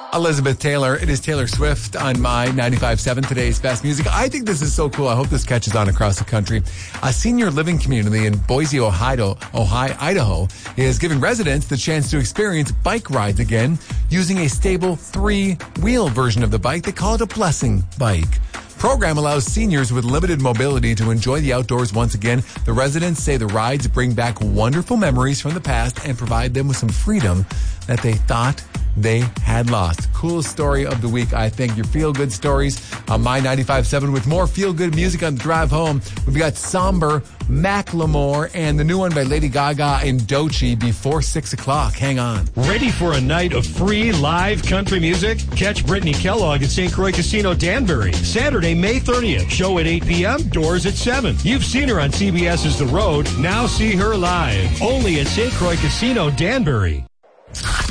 Elizabeth Taylor. It is Taylor Swift on my 95.7, today's best music. I think this is so cool. I hope this catches on across the country. A senior living community in Boise, Idaho, is giving residents the chance to experience bike rides again using a stable 3-wheel version of the bike. They call it a blessing bike. Program allows seniors with limited mobility to enjoy the outdoors once again. The residents say the rides bring back wonderful memories from the past and provide them with some freedom that they thought they had lost. Coolest story of the week, I think. Your feel-good stories on My 95.7 with more feel-good music on the drive home. We've got Somber, Macklemore, and the new one by Lady Gaga and Doechii before 6 o'clock. Hang on. Ready for a night of free live country music? Catch Brittany Kellogg at St. Croix Casino Danbury. Saturday, May 30th. Show at 8 p.m. Doors at 7. You've seen her on CBS's The Road. Now see her live. Only at St. Croix Casino Danbury.